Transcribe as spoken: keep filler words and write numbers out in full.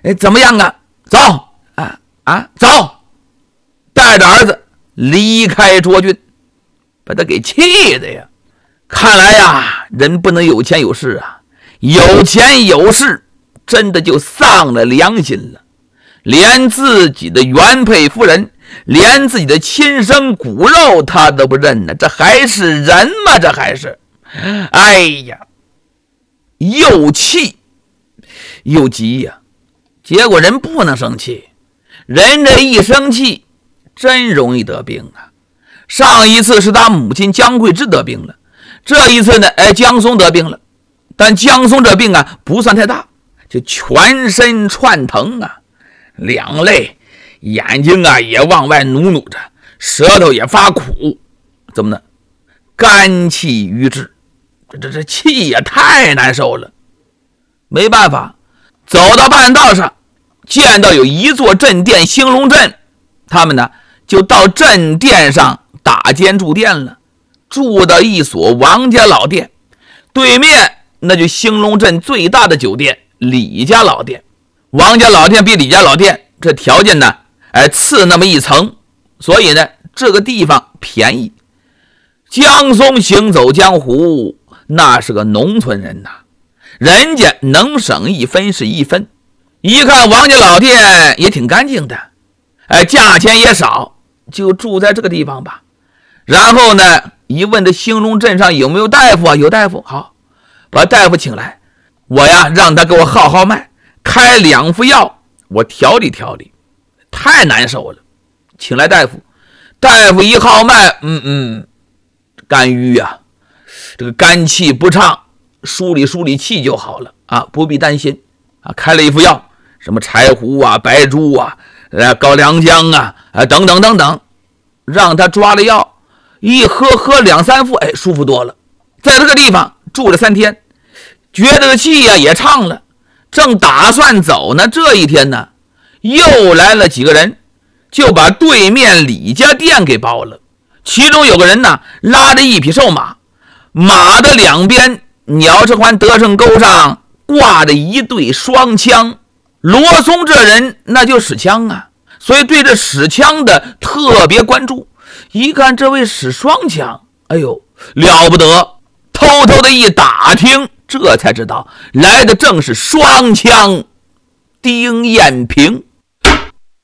哎，怎么样啊？走啊啊，走！带着儿子离开涿郡，把他给气的呀！看来呀，人不能有钱有势啊，有钱有势，真的就丧了良心了。连自己的原配夫人，连自己的亲生骨肉他都不认呢，这还是人吗？这还是，哎呀，又气又急呀！结果人不能生气，人这一生气，真容易得病啊。上一次是他母亲江桂枝得病了，这一次呢，哎，江松得病了，但江松这病啊不算太大，就全身窜疼啊。两泪，眼睛啊也往外努努着，舌头也发苦，怎么呢？肝气郁滞，这这这气也太难受了。没办法，走到半道上，见到有一座镇店兴隆镇，他们呢就到镇店上打尖住店了，住到一所王家老店，对面那就兴隆镇最大的酒店李家老店。王家老店比李家老店这条件呢，哎，次那么一层，所以呢，这个地方便宜。江松行走江湖，那是个农村人呐，人家能省一分是一分。一看王家老店也挺干净的，哎，价钱也少，就住在这个地方吧。然后呢，一问这兴隆镇上有没有大夫啊？有大夫，好，把大夫请来，我呀让他给我号号脉。开两副药，我调理调理，太难受了。请来大夫，大夫一号脉，嗯嗯，肝郁啊，这个肝气不畅，梳理梳理气就好了啊，不必担心啊。开了一副药，什么柴胡啊、白术啊、呃高良姜啊，啊等等等等，让他抓了药，一喝喝两三副，哎，舒服多了。在这个地方住了三天，觉得气呀、啊、也畅了。正打算走呢，这一天呢，又来了几个人，就把对面李家店给包了。其中有个人呢，拉着一匹瘦马，马的两边鸟翅环得胜钩上挂着一对双枪。罗松这人那就使枪啊，所以对这使枪的特别关注。一看这位使双枪，哎呦，了不得！偷偷的一打听，这才知道来的正是双枪丁彦平。